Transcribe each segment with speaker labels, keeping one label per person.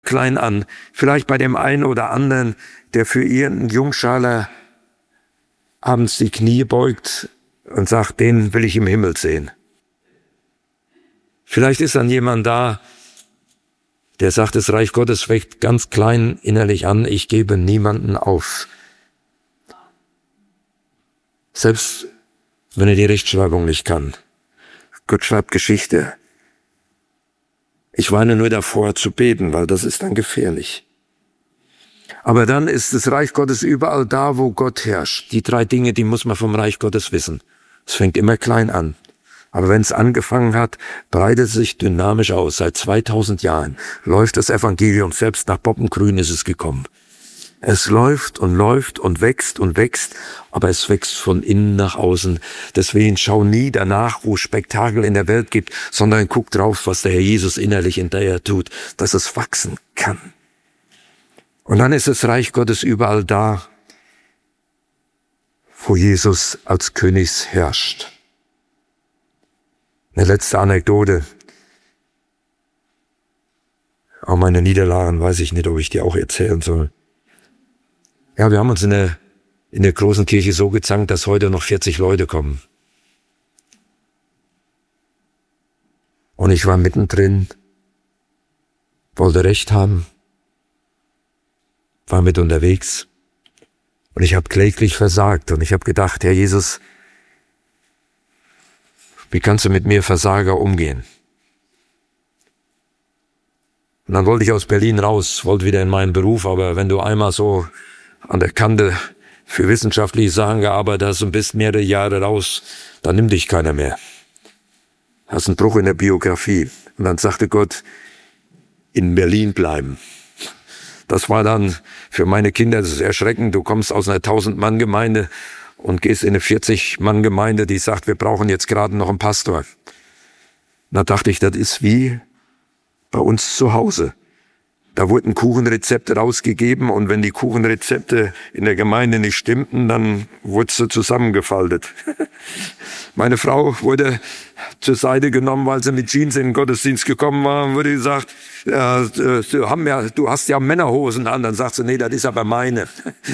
Speaker 1: klein an. Vielleicht bei dem einen oder anderen, der für irgendeinen Jungschaler abends die Knie beugt und sagt, den will ich im Himmel sehen. Vielleicht ist dann jemand da, der sagt, das Reich Gottes fängt ganz klein innerlich an, ich gebe niemanden auf. Selbst wenn er die Rechtschreibung nicht kann. Gott schreibt Geschichte. Ich warne nur davor zu beten, weil das ist dann gefährlich. Aber dann ist das Reich Gottes überall da, wo Gott herrscht. Die 3 Dinge, die muss man vom Reich Gottes wissen. Es fängt immer klein an. Aber wenn es angefangen hat, breitet es sich dynamisch aus. Seit 2000 Jahren läuft das Evangelium. Selbst nach Boppengrün ist es gekommen. Es läuft und wächst, aber es wächst von innen nach außen. Deswegen schau nie danach, wo Spektakel in der Welt gibt, sondern guck drauf, was der Herr Jesus innerlich in dir tut, dass es wachsen kann. Und dann ist das Reich Gottes überall da, wo Jesus als König herrscht. Eine letzte Anekdote. Auch meine Niederlagen weiß ich nicht, ob ich die auch erzählen soll. Ja, wir haben uns in der großen Kirche so gezankt, dass heute noch 40 Leute kommen. Und ich war mittendrin, wollte Recht haben, war mit unterwegs und ich habe kläglich versagt und ich habe gedacht, Herr Jesus, wie kannst du mit mir Versager umgehen? Und dann wollte ich aus Berlin raus, wollte wieder in meinen Beruf, aber wenn du einmal so an der Kante für wissenschaftliche Sachen gearbeitet hast und bist mehrere Jahre raus, dann nimmt dich keiner mehr. Hast einen Bruch in der Biografie. Und dann sagte Gott, in Berlin bleiben. Das war dann für meine Kinder, das ist erschreckend, du kommst aus einer 1000-Mann-Gemeinde und gehst in eine 40-Mann-Gemeinde, die sagt, wir brauchen jetzt gerade noch einen Pastor. Da dachte ich, das ist wie bei uns zu Hause. Da wurden Kuchenrezepte rausgegeben und wenn die Kuchenrezepte in der Gemeinde nicht stimmten, dann wurde sie zusammengefaltet. Meine Frau wurde zur Seite genommen, weil sie mit Jeans in den Gottesdienst gekommen war und wurde gesagt, du hast ja Männerhosen an. Dann sagt sie, nee, das ist aber meine.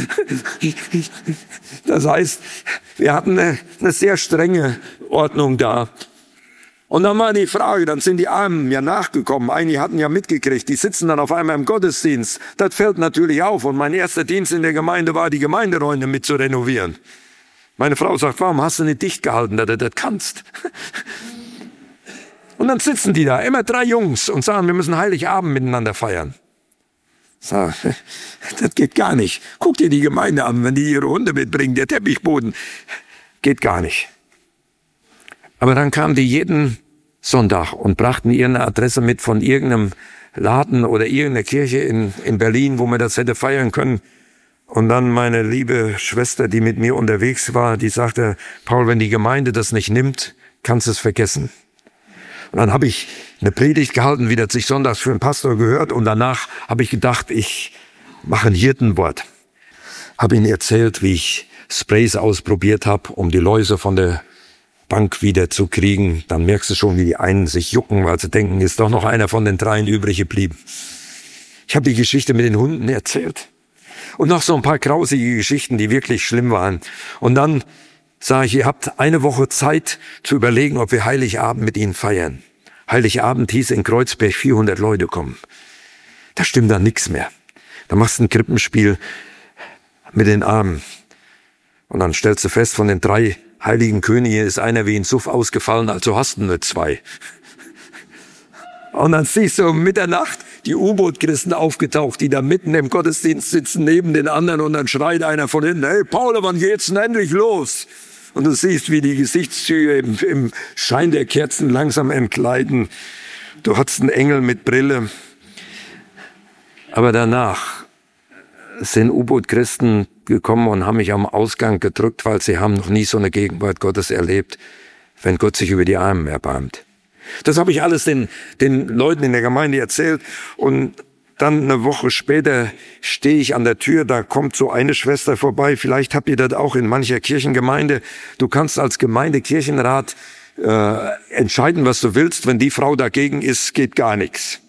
Speaker 1: Das heißt, wir hatten eine sehr strenge Ordnung da. Und dann war die Frage, dann sind die Armen ja nachgekommen, einige hatten ja mitgekriegt, die sitzen dann auf einmal im Gottesdienst. Das fällt natürlich auf und mein erster Dienst in der Gemeinde war, die Gemeinderäume mit zu renovieren. Meine Frau sagt, warum hast du nicht dicht gehalten, dass du das kannst? Und dann sitzen die da, immer 3 Jungs und sagen, wir müssen Heiligabend miteinander feiern. Sag, das geht gar nicht. Guck dir die Gemeinde an, wenn die ihre Hunde mitbringen, der Teppichboden. Geht gar nicht. Aber dann kamen die jeden Sonntag und brachten ihre Adresse mit von irgendeinem Laden oder irgendeiner Kirche in Berlin, wo man das hätte feiern können. Und dann meine liebe Schwester, die mit mir unterwegs war, die sagte, Paul, wenn die Gemeinde das nicht nimmt, kannst du es vergessen. Und dann habe ich eine Predigt gehalten, wie das sich sonntags für einen Pastor gehört. Und danach habe ich gedacht, ich mache ein Hirtenwort. Habe ihnen erzählt, wie ich Sprays ausprobiert habe, um die Läuse von der Bank wieder zu kriegen. Dann merkst du schon, wie die einen sich jucken, weil sie denken, ist doch noch einer von den 3 übrig geblieben. Ich habe die Geschichte mit den Hunden erzählt. Und noch so ein paar grausige Geschichten, die wirklich schlimm waren. Und dann sage ich, ihr habt eine Woche Zeit zu überlegen, ob wir Heiligabend mit ihnen feiern. Heiligabend hieß in Kreuzberg 400 Leute kommen. Da stimmt dann nichts mehr. Da machst du ein Krippenspiel mit den Armen. Und dann stellst du fest, von den 3 heiligen Königen ist einer wie ein Suff ausgefallen, also hast du nur 2. Und dann siehst du um Mitternacht die U-Boot-Christen aufgetaucht, die da mitten im Gottesdienst sitzen neben den anderen und dann schreit einer von hinten, hey Paul, wann geht's denn endlich los? Und du siehst, wie die Gesichtszüge im Schein der Kerzen langsam entgleiten. Du hattest einen Engel mit Brille. Aber danach sind U-Boot-Christen gekommen und haben mich am Ausgang gedrückt, weil sie haben noch nie so eine Gegenwart Gottes erlebt, wenn Gott sich über die Armen erbarmt. Das habe ich alles den Leuten in der Gemeinde erzählt und dann eine Woche später stehe ich an der Tür, da kommt so eine Schwester vorbei, vielleicht habt ihr das auch in mancher Kirchengemeinde. Du kannst als Gemeindekirchenrat entscheiden, was du willst, wenn die Frau dagegen ist, geht gar nichts.